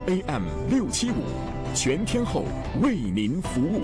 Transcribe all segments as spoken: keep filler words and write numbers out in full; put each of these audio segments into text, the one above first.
A M 六七五全天候為您服務。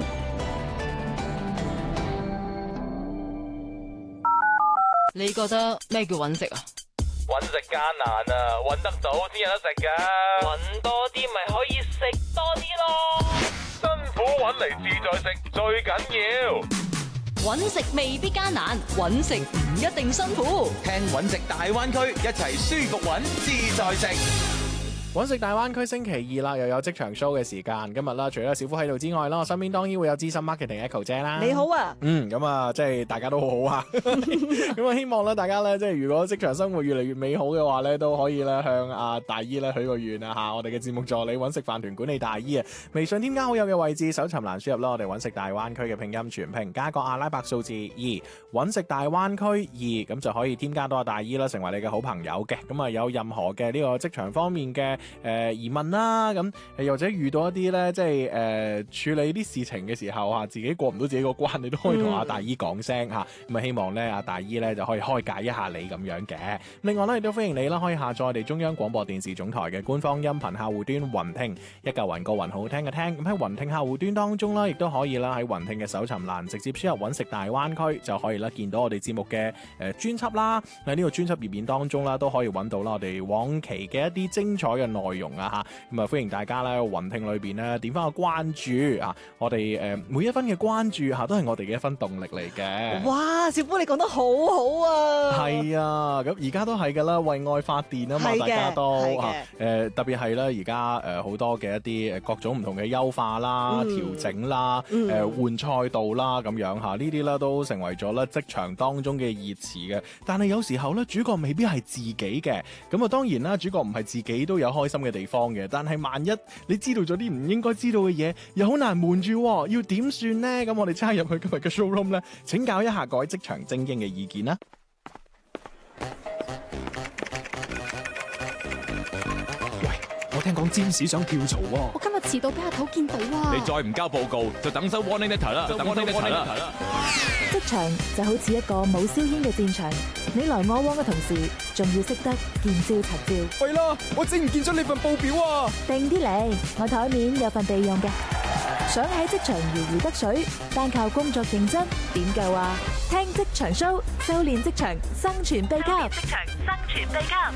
你覺得咩叫揾食啊？ 揾食艱難啊，揾得到先有得食噶。 揾多啲咪可以食多啲咯。 辛苦揾嚟自在食最緊要。 揾食未必艱難，揾食唔一定辛苦。 聽揾食大灣區，一齊舒服揾自在食。 揾食大灣區星期二啦，又有職場 show 嘅時間。今日啦，除咗小夫喺度之外啦，我身邊當然會有資深 marketing Echo 姐啦。 你好啊， 嗯，咁啊，即係大家都好好啊。咁啊，希望咧，大家咧，即係如果職場生活越嚟越美好嘅話咧，都可以咧向阿大姨咧許個願啊吓。我哋嘅節目助理揾食飯團管理大姨啊，微信添加好友嘅位置，搜尋欄輸入啦，我哋揾食大灣區嘅拼音全拼加個阿拉伯數字二，揾食大灣區二，咁就可以添加到阿大姨啦，成為你嘅好朋友嘅。咁啊，有任何嘅呢個職場方面嘅誒、呃、疑問啦，咁又或者遇到一啲咧，即係誒、呃、處理啲事情嘅時候啊，自己過唔到自己個關，你都可以同阿大姨講聲吓。咁啊，希望咧阿大姨咧就可以開解一下你咁樣嘅。另外咧，亦都歡迎你啦，可以下載我哋中央廣播電視總台嘅官方音頻客戶端雲聽，一嚿雲個雲好聽嘅聽。咁喺雲聽客戶端當中啦，亦都可以啦喺雲聽嘅搜尋欄直接輸入揾食大灣區，就可以啦見到我哋節目嘅誒專輯啦。喺呢個專輯頁面當中啦，都可以揾到啦我哋往期嘅一啲精彩嘅內容啊吓。咁啊，歡迎大家咧雲聽裏邊咧點翻個關注啊！我哋誒每一分嘅關注吓，都係我哋嘅一分動力嚟嘅。 哇，小夫你講得好好啊！ 係啊，咁而家都係噶啦，為愛發電啊嘛，大家都吓誒，特別係咧而家誒好多嘅一啲誒各種唔同嘅優化啦、調、嗯、整啦、誒換賽道啦咁樣吓，呢啲咧都成為咗咧職場當中嘅熱詞嘅。但係有時候咧，主角未必係自己嘅，咁啊當然啦，主角唔係自己都有開心嘅地方嘅。但係萬一你知道咗啲唔應該知道嘅嘢，又好難瞞住，要點算呢？咁我哋差入去今日嘅 showroom 咧，請教一下各位職場精英嘅意見啦。 我聽講占士想跳槽喎， 我今日遲到俾阿頭見到啊！ 你再唔交報告，就等收 warning letter 啦，等 warning letter 啦。 職場就好似一個冇硝煙嘅戰場，你來我往嘅同時，仲要識得見招拆招。 喂啦，我整唔見咗你份報表啊！ 定啲嚟，我台面有份備用嘅。想喺職場如魚得水，單靠工作認真點夠啊？聽職場 show， 修煉職場生存秘笈。職場生存秘笈。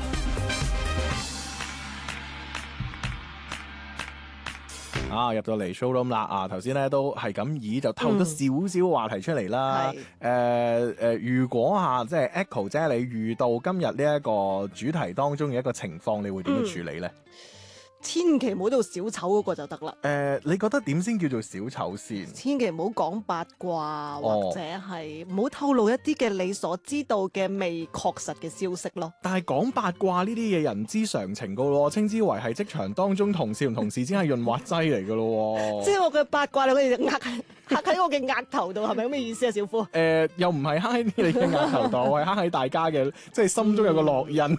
啊，入到嚟 showroom 啦！啊，頭先咧都係咁以就透咗少少話題出嚟啦。誒誒、嗯呃呃，如果嚇即係 Echo 姐，你遇到今日呢一個主題當中嘅一個情況，你會點樣處理咧？嗯千祈唔好到小丑嗰個就得啦。 誒、呃，你覺得點先叫做小丑先？ 千祈唔好講八卦， 哦、 或者係唔好透露一啲嘅你所知道嘅未確實嘅消息咯。 但係講八卦呢啲嘢人之常情噶咯，稱之為係職場當中同事同同事之間係潤滑劑嚟噶咯。 即係我嘅八卦你可以壓壓喺我嘅額頭度，係咪咁嘅意思啊，小夫？誒、 呃，又唔係刻喺你嘅額頭度，係刻喺大家嘅，即係心中有個烙印。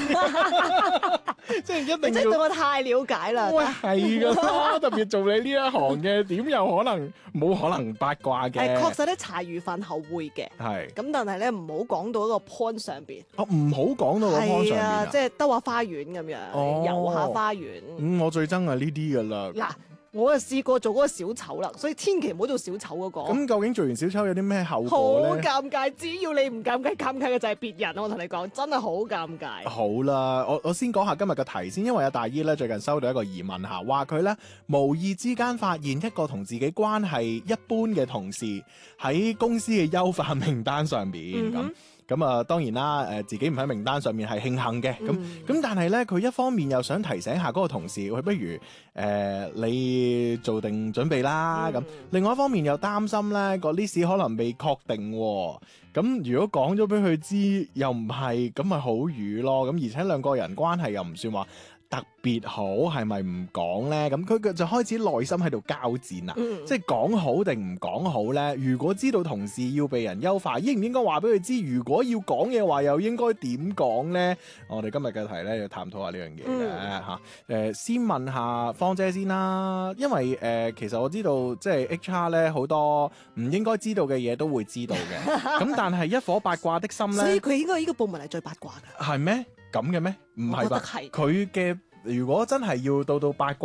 即係一定要， 即係對我太了解啦。 喂，係噶啦，特別做你呢一行嘅，點有可能冇可能八卦嘅？ 誒，確實咧，茶餘飯後會嘅。係。咁但係咧，唔好講到一個 point 上邊。 哦，唔好講到個 point 上邊啊！ 即係兜下花園咁樣， 哦、 遊下花園。 嗯，我最憎係呢啲噶啦。 嗱。我就試過做嗰個小丑啦，所以千祈唔好做小丑嗰個。 咁究竟做完小丑有啲咩後果咧？ 好尷尬，只要你唔尷尬，尷尬嘅就係別人。我同你講，真係好尷尬。 好啦，我我先講下今日嘅題先，因為阿大姨咧最近收到一個疑問吓，話佢咧無意之間發現一個同自己關係一般嘅同事喺公司嘅優化名單上邊咁。嗯咁啊，當然啦，誒自己唔喺名單上面係慶幸嘅，咁咁、嗯、但係咧，佢一方面又想提醒下嗰個同事，佢不如誒、呃、你做定準備啦，咁、嗯、另外一方面又擔心咧個 list 可能未確定，咁如果講咗俾佢知又唔係，咁咪好瘀咯，咁而且兩個人關係又唔算話特別好，係咪唔講呢？咁佢就開始內心喺度交戰啦，嗯、即係講好定唔講好呢？如果知道同事要被人優化，應唔應該話俾佢知？如果要講嘅話，又應該點講呢？我哋今日嘅題呢，要探討下呢樣嘢嘅吓。誒、嗯，先問下芳姐先啦，因為誒、呃，其實我知道即係 H R 咧，好多唔應該知道嘅嘢都會知道嘅。咁但係一顆八卦的心呢， 所以佢應該呢個部門係最八卦嘅。 係咩？咁嘅咩？唔係吧？佢嘅如果真係要到到八卦。